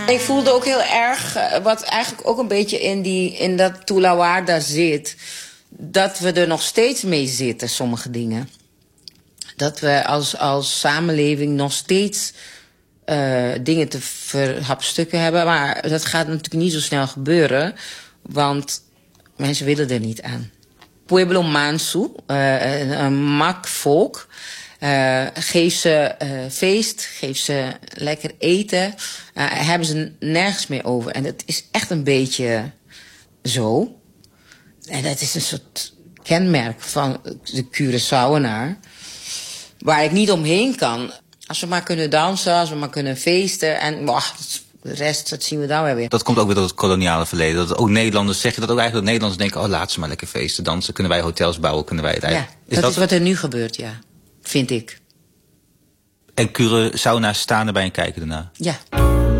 Ik voelde ook heel erg, wat eigenlijk ook een beetje in dat Tulawarda zit, dat we er nog steeds mee zitten, sommige dingen. Dat we als samenleving nog steeds dingen te verhapstukken hebben. Maar dat gaat natuurlijk niet zo snel gebeuren, want mensen willen er niet aan. Pueblo Mansu, een mak volk. Geef ze feest, geef ze lekker eten. Hebben ze nergens meer over. En dat is echt een beetje zo. En dat is een soort kenmerk van de Curaçaoenaar. Waar ik niet omheen kan. Als we maar kunnen dansen, als we maar kunnen feesten. En de rest, dat zien we dan weer. Dat komt ook weer door het koloniale verleden. Dat ook Nederlanders, zeg je dat ook eigenlijk, dat Nederlanders denken, oh, laat ze maar lekker feesten, dansen. Kunnen wij hotels bouwen, kunnen wij het eigenlijk. Ja, dat is wat er nu gebeurt, ja. Vind ik. En Curaçaoënaars staan erbij en kijken ernaar. Ja.